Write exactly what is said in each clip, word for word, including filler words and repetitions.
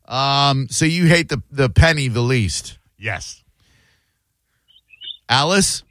Um, so you hate the, the penny the least. Yes. Alice?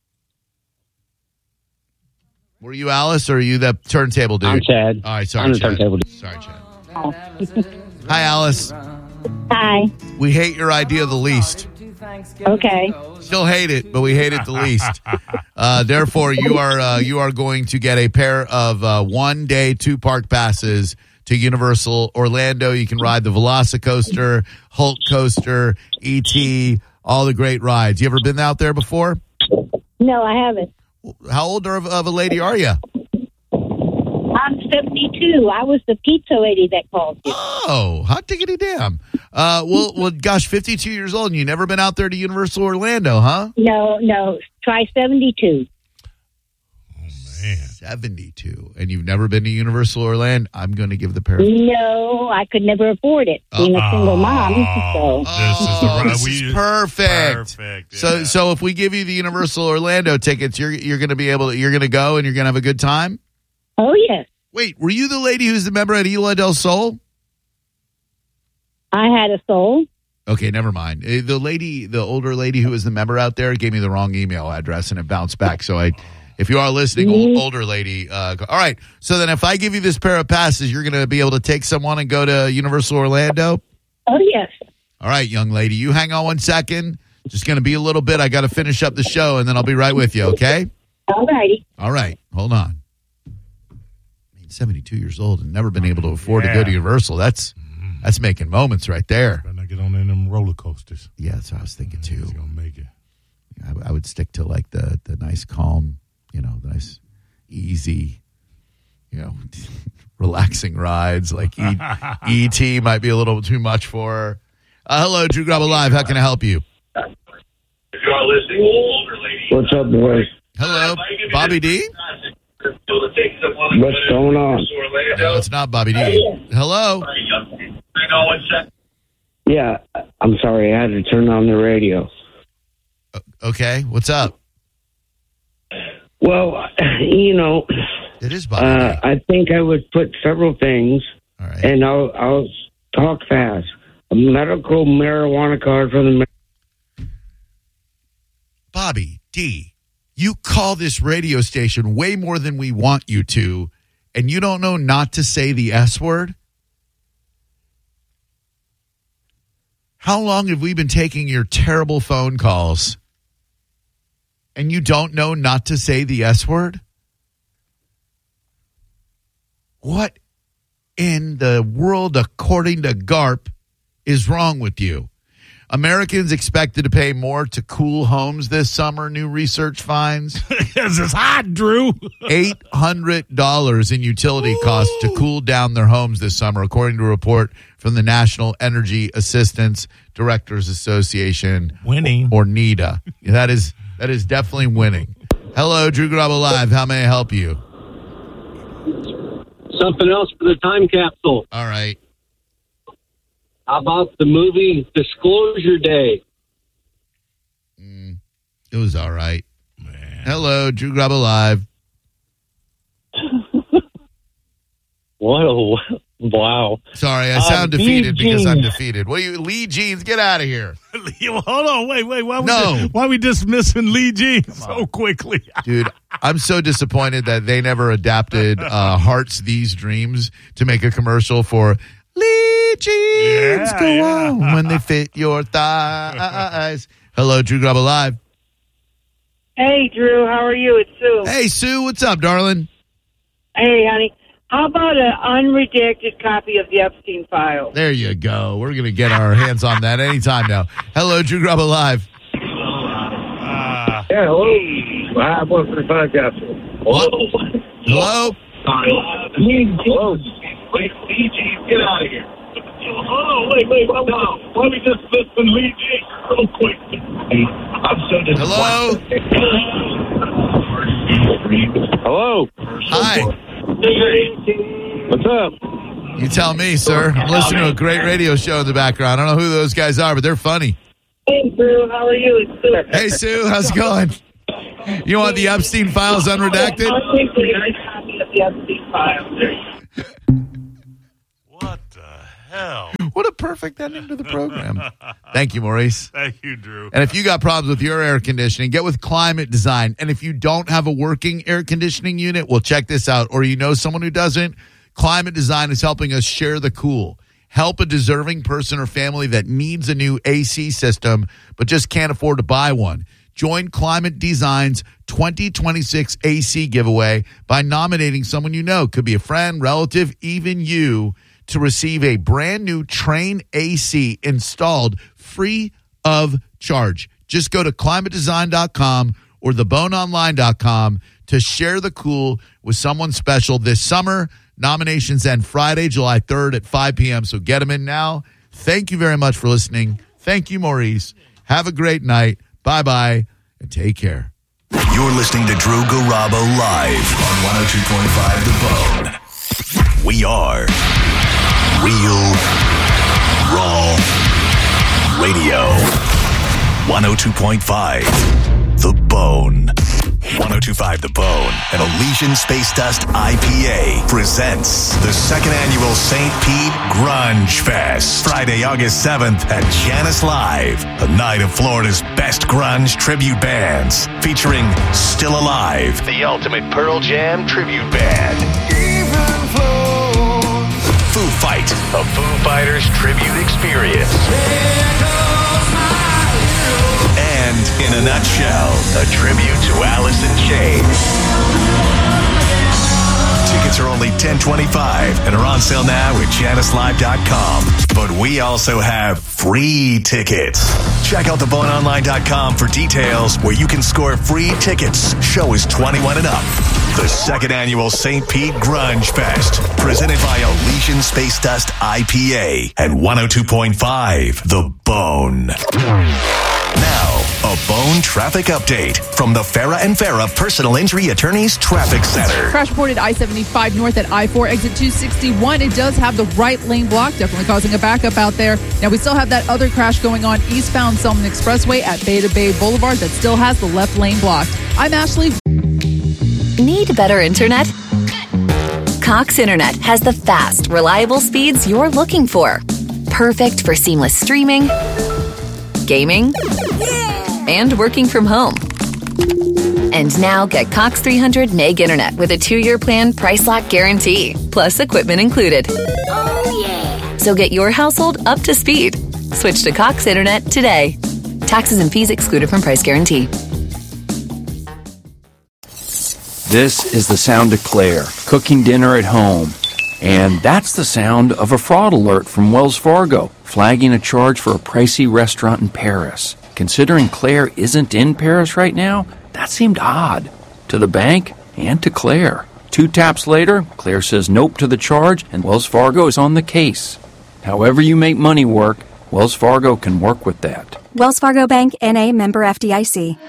Were you Alice or are you the turntable dude? I'm Chad. All right, sorry, I'm the Chad. turntable dude. Sorry, Chad. Hi, Alice. Hi. We hate your idea the least. Okay. Still hate it, but we hate it the least. Uh, therefore, you are uh, you are going to get a pair of uh, one-day, two-park passes to Universal Orlando. You can ride the Velocicoaster, Hulk Coaster, E T, all the great rides. You ever been out there before? No, I haven't. How old of, of a lady are you? I'm seventy-two. I was the pizza lady that called you. Oh, hot diggity damn. Uh, well, well, gosh, fifty-two years old, and you never been out there to Universal Orlando, huh? No, no. Try seventy-two. Oh, man. seventy-two. And you've never been to Universal Orlando? I'm going to give the pair. No, I could never afford it, being a single mom. So. This is, the Oh, right, this we, is perfect. Perfect. Yeah. So, so if we give you the Universal Orlando tickets, you're you're going to be able to you're going to go and you're going to have a good time. Oh, yes. Wait, were you the lady who's the member at Isla del Sol? I had a soul. Okay, never mind. Uh, The lady, the older lady who was the member out there, gave me the wrong email address and it bounced back. So I, if you are listening, old, older lady. Uh, go- all right. So then, if I give you this pair of passes, you're going to be able to take someone and go to Universal Orlando. Oh, yes. All right, young lady, you hang on one second. Just going to be a little bit. I got to finish up the show, and then I'll be right with you. Okay. All righty. All right. Hold on. I mean, seventy-two years old and never been able to afford Yeah. to go to Universal. That's that's making moments right there. Better not get on in them roller coasters. Yeah, that's what I was thinking too. He's going to make it. I, I would stick to like the the nice, calm, you know, the nice, easy, you know, relaxing rides. Like E- E T might be a little too much for her. Uh, hello, Drew Grabba Live. How can I help you? If you are listening, older lady. What's up, boys? Hello, Bobby D. What's going on? No, it's not Bobby D. Hello. Yeah, I'm sorry. I had to turn on the radio. Okay, what's up? Well, you know, It is Bobby uh, D. I think I would put several things, All right. and I'll, I'll talk fast. A medical marijuana card from the... Bobby D, you call this radio station way more than we want you to, and you don't know not to say the S word? How long have we been taking your terrible phone calls, and you don't know not to say the S word? What in the world, according to GARP, is wrong with you? Americans expected to pay more to cool homes this summer, new research finds. Because it's hot, Drew. eight hundred dollars in utility costs to cool down their homes this summer, according to a report from the National Energy Assistance Directors Association, Winning. or NEDA. That is that is definitely winning. Hello, Drew Grabba Live. How may I help you? Something else for the time capsule. All right. How about the movie Disclosure Day? Mm, it was all right. Man. Hello, Drew Grabba Live. What a wow. Sorry, I Uh, sound Lee defeated because I'm Jeans. defeated. What are you, Lee Jeans? Get out of here. Hold on. Wait, wait. Why we, No. why we dismissing Lee G so quickly? Dude, I'm so disappointed that they never adapted uh, Hearts These Dreams to make a commercial for Lee Jeans Yeah, go yeah. on when they fit your thighs. Hello, Drew Grabba Live. Hey, Drew, how are you? It's Sue. Hey, Sue, what's up, darling? Hey, honey. How about an unredacted copy of the Epstein files? There you go. We're going to get our hands on that anytime now. Hello, Drew Grabba Live. Uh, Yeah, hello. I have one for the time capsule. What? Hello? Hello. Wait, Lee G, get out of here. Oh, wait, wait, why, no. Why don't we just listen Lee G real quick? I'm so disappointed. Hello? Hello. Hi. What's up? You tell me, sir. I'm listening to a great radio show in the background. I don't know who those guys are, but they're funny. Hey, Drew, how are you? It's Sue. Hey, Sue, how's it going? You want the Epstein files unredacted? Unredacted copy of the Epstein files. what the hell? What a perfect ending to the program. Thank you, Maurice. Thank you, Drew. And if you got problems with your air conditioning, get with Climate Design. And if you don't have a working air conditioning unit, well, check this out. Or you know someone who doesn't, Climate Design is helping us share the cool. Help a deserving person or family that needs a new A C system but just can't afford to buy one. Join Climate Design's twenty twenty-six A C giveaway by nominating someone you know. Could be a friend, relative, even you, to receive a brand new Train A C installed free of charge. Just go to climate design dot com or the bone online dot com to share the cool with someone special this summer. Nominations end Friday, July third at five p.m., so get them in now. Thank you very much for listening. Thank you, Maurice. Have a great night. Bye-bye, and take care. You're listening to Drew Garabo live on one oh two point five The Bone. We are Real Raw Radio. one oh two point five The Bone. one oh two point five The Bone and Elysian Space Dust I P A presents the second annual Saint Pete Grunge Fest. Friday, August seventh at Janice Live, a night of Florida's best grunge tribute bands, featuring Still Alive, the ultimate Pearl Jam tribute band. Even flows. Foo Fight, a Foo Fighters tribute experience. And, in a nutshell, a tribute to Alice in Chains. Tickets are only ten twenty-five and are on sale now at janice live dot com. But we also have free tickets. Check out the bone online dot com for details where you can score free tickets. Show is twenty-one and up. The second annual Saint Pete Grunge Fest, presented by Elysian Space Dust I P A and one oh two point five The Bone. Now, a Bone traffic update from the Farah and Farah Personal Injury Attorneys Traffic Center. Crash reported I seventy-five north at I four, exit two sixty-one. It does have the right lane blocked, definitely causing a backup out there. Now, we still have that other crash going on eastbound Selman Expressway at Beta Bay Boulevard that still has the left lane blocked. I'm Ashley. Need better internet? Cox Internet has the fast, reliable speeds you're looking for. Perfect for seamless streaming, gaming, and working from home. And now get Cox three hundred meg internet with a two-year plan price lock guarantee, plus equipment included. Oh, yeah. So get your household up to speed. Switch to Cox Internet today. Taxes and fees excluded from price guarantee. This is the sound of Claire, cooking dinner at home. And that's the sound of a fraud alert from Wells Fargo, flagging a charge for a pricey restaurant in Paris. Considering Claire isn't in Paris right now, that seemed odd. To the bank and to Claire. Two taps later, Claire says nope to the charge, and Wells Fargo is on the case. However you make money work, Wells Fargo can work with that. Wells Fargo Bank, N A, member F D I C.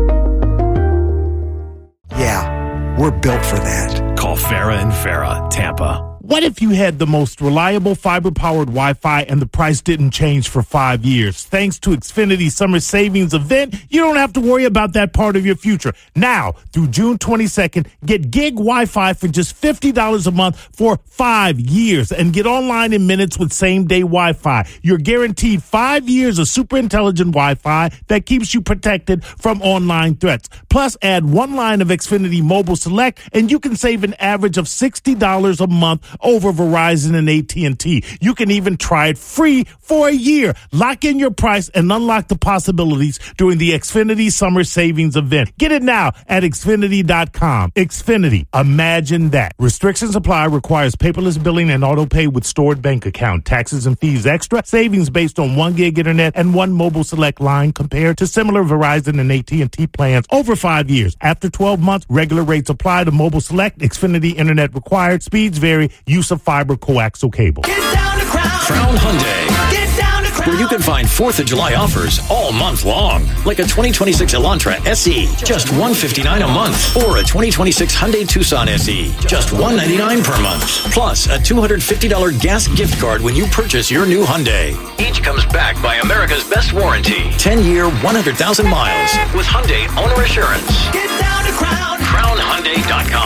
Yeah, we're built for that. Call Farah and Farah, Tampa. What if you had the most reliable fiber-powered Wi-Fi and the price didn't change for five years? Thanks to Xfinity's summer savings event, you don't have to worry about that part of your future. Now, through June twenty-second, get gig Wi-Fi for just fifty dollars a month for five years and get online in minutes with same-day Wi-Fi. You're guaranteed five years of super intelligent Wi-Fi that keeps you protected from online threats. Plus, add one line of Xfinity Mobile Select, and you can save an average of sixty dollars a month over Verizon and A T and T. You can even try it free for a year. Lock in your price and unlock the possibilities during the Xfinity Summer Savings Event. Get it now at Xfinity dot com. Xfinity. Imagine that. Restrictions apply. Requires paperless billing and auto pay with stored bank account. Taxes and fees extra. Savings based on one gig internet and one mobile select line compared to similar Verizon and A T and T plans over five years. After twelve months, regular rates apply to mobile select. Xfinity internet required. Speeds vary. Use of fiber coaxial cable. Get down to Crown. Crown Hyundai. Get down to Crown. Where you can find fourth of July offers all month long. Like a twenty twenty-six Elantra S E, just one hundred fifty-nine dollars a month. Or a twenty twenty-six Hyundai Tucson S E, just one hundred ninety-nine dollars per month. Plus a two hundred fifty dollars gas gift card when you purchase your new Hyundai. Each comes back by America's best warranty. ten-year, one hundred thousand miles with Hyundai Owner Assurance. Get down to Crown. crown hyundai dot com.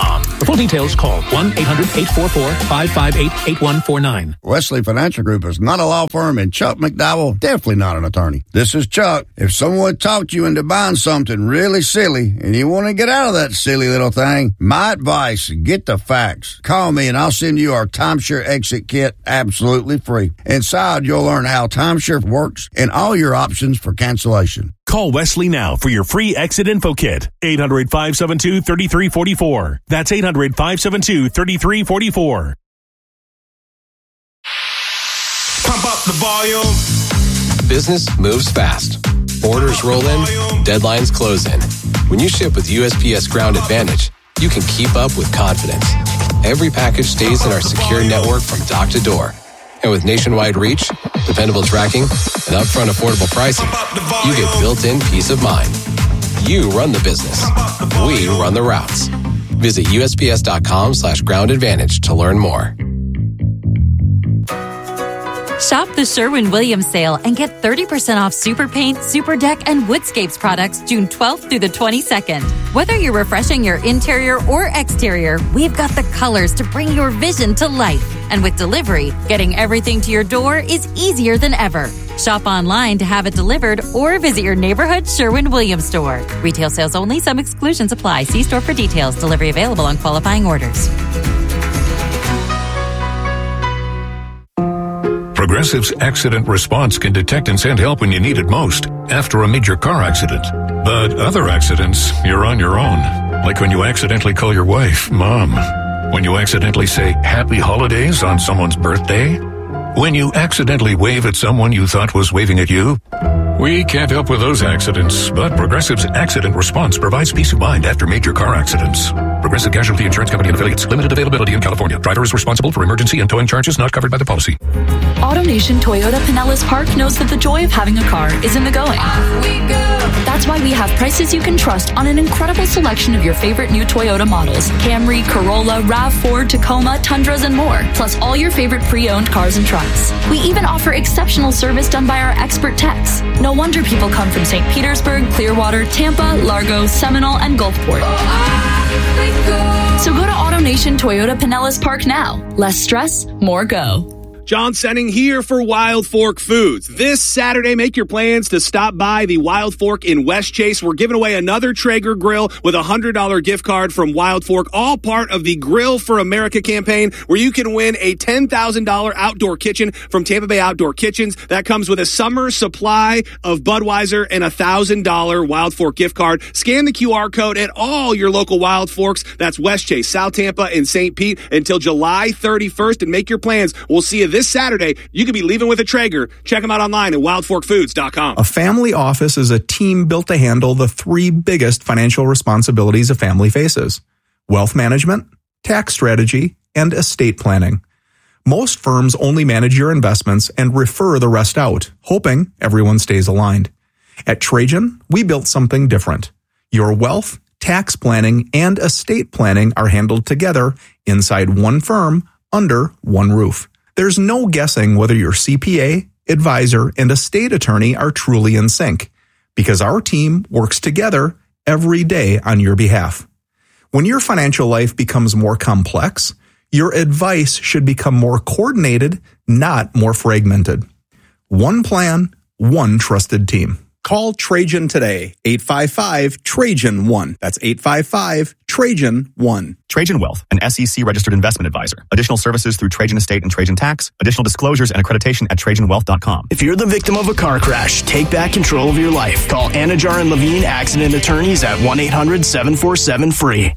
full details, call one eight hundred eight four four five five eight eight one four nine. Wesley Financial Group is not a law firm, and Chuck McDowell definitely not an attorney. This is Chuck. If someone talked you into buying something really silly and you want to get out of that silly little thing, my advice, get the facts. Call me and I'll send you our timeshare exit kit absolutely free. Inside, you'll learn how timeshare works and all your options for cancellation. Call Wesley now for your free exit info kit. eight hundred, five seven two, three three four four. That's eight hundred, five seven two, three three four four. Pump up the volume. Business moves fast. Orders roll in, deadlines close in. When you ship with U S P S Ground Advantage, you can keep up with confidence. Every package stays in our secure network from dock to door. And with nationwide reach, dependable tracking, and upfront affordable pricing, you get built-in peace of mind. You run the business. We run the routes. Visit U S P S dot com slash ground advantage to learn more. Shop the Sherwin-Williams sale and get thirty percent off Super Paint, Super Deck, and Woodscapes products June twelfth through the twenty-second. Whether you're refreshing your interior or exterior, we've got the colors to bring your vision to life. And with delivery, getting everything to your door is easier than ever. Shop online to have it delivered or visit your neighborhood Sherwin-Williams store. Retail sales only. Some exclusions apply. See store for details. Delivery available on qualifying orders. Progressive's accident response can detect and send help when you need it most, after a major car accident. But other accidents, you're on your own. Like when you accidentally call your wife Mom. When you accidentally say Happy Holidays on someone's birthday. When you accidentally wave at someone you thought was waving at you. We can't help with those accidents, but Progressive's accident response provides peace of mind after major car accidents. Progressive Casualty Insurance Company and Affiliates. Limited availability in California. Driver is responsible for emergency and towing charges not covered by the policy. AutoNation Toyota Pinellas Park knows that the joy of having a car is in the going. We go. That's why we have prices you can trust on an incredible selection of your favorite new Toyota models. Camry, Corolla, RAV four, Tacoma, Tundras, and more. Plus all your favorite pre-owned cars and trucks. We even offer exceptional service done by our expert techs. No wonder people come from Saint Petersburg, Clearwater, Tampa, Largo, Seminole, and Gulfport. So go to AutoNation Toyota Pinellas Park now. Less stress, more go. John Senning here for Wild Fork Foods. This Saturday, make your plans to stop by the Wild Fork in West Chase. We're giving away another Traeger grill with a one hundred dollars gift card from Wild Fork, all part of the Grill for America campaign, where you can win a ten thousand dollars outdoor kitchen from Tampa Bay Outdoor Kitchens. That comes with a summer supply of Budweiser and a one thousand dollars Wild Fork gift card. Scan the Q R code at all your local Wild Forks. That's West Chase, South Tampa, and Saint Pete until July thirty-first, and make your plans. We'll see you this This Saturday. You could be leaving with a Traeger. Check them out online at wild fork foods dot com. A family office is a team built to handle the three biggest financial responsibilities a family faces: wealth management, tax strategy, and estate planning. Most firms only manage your investments and refer the rest out, hoping everyone stays aligned. At Trajan, we built something different. Your wealth, tax planning, and estate planning are handled together inside one firm under one roof. There's no guessing whether your C P A, advisor, and estate attorney are truly in sync, because our team works together every day on your behalf. When your financial life becomes more complex, your advice should become more coordinated, not more fragmented. One plan, one trusted team. Call Trajan today, eight five five, Trajan one. That's eight five five, Trajan one. Trajan Wealth, an S E C-registered investment advisor. Additional services through Trajan Estate and Trajan Tax. Additional disclosures and accreditation at trajan wealth dot com. If you're the victim of a car crash, take back control of your life. Call Anajar and Levine Accident Attorneys at one eight hundred seven four seven free.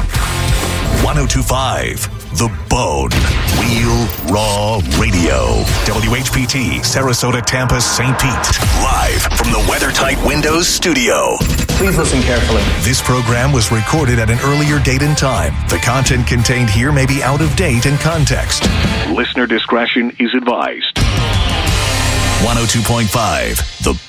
one oh two point five The Bone. Real Raw Radio. W H P T, Sarasota, Tampa, Saint Pete. Live from the WeatherTight Windows studio. Please listen carefully. This program was recorded at an earlier date and time. The content contained here may be out of date in context. Listener discretion is advised. one oh two point five The